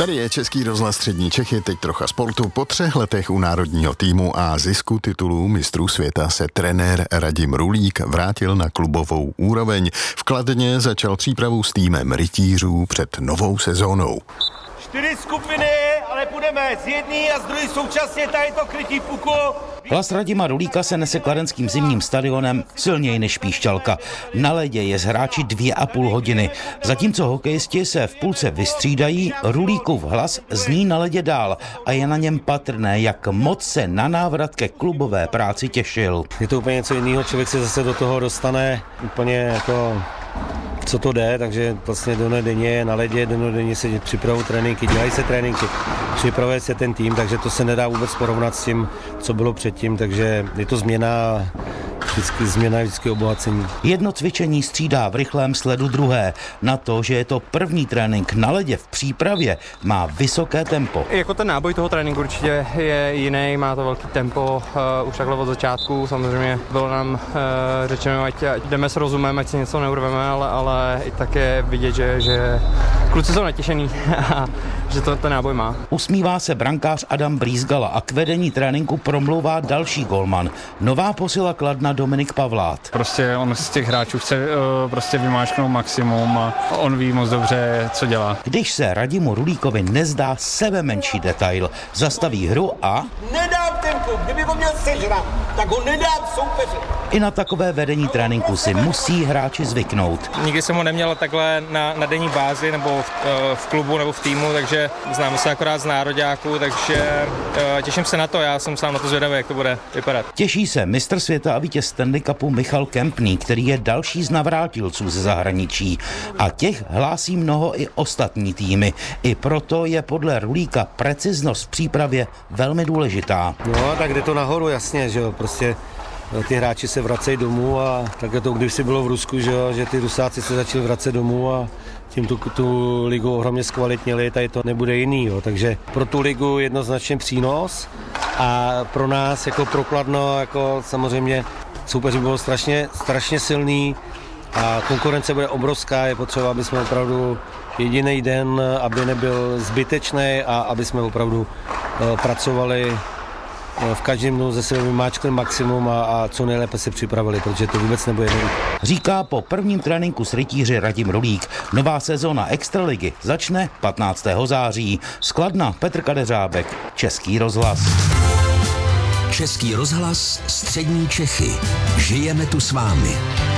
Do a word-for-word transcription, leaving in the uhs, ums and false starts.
Tady je Český rozhlas Střední Čechy, teď trocha sportu. Po třech letech u národního týmu a zisku titulů mistrů světa se trenér Radim Rulík vrátil na klubovou úroveň. V Kladně začal přípravu s týmem rytířů před novou sezónou. Čtyři skupiny, ale půjdeme z jedné a z druhé současně, tady to krytí puku. Hlas Radima Rulíka se nese kladenským zimním stadionem silněji než píšťalka. Na ledě je s hráči dvě a půl hodiny. Zatímco hokejisti se v půlce vystřídají, Rulíkův hlas zní na ledě dál a je na něm patrné, jak moc se na návrat ke klubové práci těšil. Je to úplně něco jiného, člověk se zase do toho dostane úplně jako co to jde, takže vlastně denně na ledě, denně se připravují tréninky, dělají se tréninky, připravuje se ten tým, takže to se nedá vůbec porovnat s tím, co bylo předtím, takže je to změna, vždycky změna je vždycky obohacení. Jedno cvičení střídá v rychlém sledu druhé. Na to, že je to první trénink na ledě v přípravě, má vysoké tempo. Jako ten náboj toho tréninku určitě je jiný, má to velký tempo, uh, už takhle od začátku, samozřejmě bylo nám uh, řečeno, ať jdeme s rozumem, ať si něco neurveme, ale, ale i tak je vidět, že, že kluci jsou natěšený a že to ten náboj má. Usmívá se brankář Adam Brýzgala a k vedení tréninku promlouvá další golman. Nová posila Kladna Dominik Pavlát. Prostě on z těch hráčů chce uh, prostě vymáčknout maximum a on ví moc dobře, co dělá. Když se Radimu Rulíkovi nezdá sebe menší detail, zastaví hru a... Nedám tempo, kdyby ho měl sežrat, tak ho nedám soupeři. I na takové vedení tréninku si musí hráči zvyknout. Nikdy jsem ho neměl takhle na, na denní bázi nebo v, v klubu nebo v týmu, takže známe se akorát z nároďáků, takže uh, těším se na to, já jsem sám na to zvědavý, jak to bude vypadat. Těší se mistr světa a vítěz Stanley Cupu Michal Kempný, který je další z navrátilců ze zahraničí. A těch hlásí mnoho i ostatní týmy. I proto je podle Rulíka preciznost v přípravě velmi důležitá. No tak jde to nahoru, jasně, že jo, prostě ty hráči se vracejí domů a tak je to, když si bylo v Rusku, že, jo, že ty Rusáci se začali vracet domů a tím tu, tu ligu ohromně zkvalitnili, tady to nebude jiný, jo. Takže pro tu ligu jednoznačně přínos a pro nás jako pro Kladno, jako samozřejmě soupeři bylo strašně, strašně silný a konkurence bude obrovská, je potřeba, aby jsme opravdu jediný den, aby nebyl zbytečný a aby jsme opravdu uh, pracovali v každém dnu ze sebe vymáčkli maximum a, a co nejlépe se připravili, protože to vůbec nebude jednoduché. Říká po prvním tréninku s rytíři Radim Rulík. Nová sezóna Extraligy začne patnáctého září. Z Kladna Petr Kadeřábek, Český rozhlas. Český rozhlas Střední Čechy. Žijeme tu s vámi.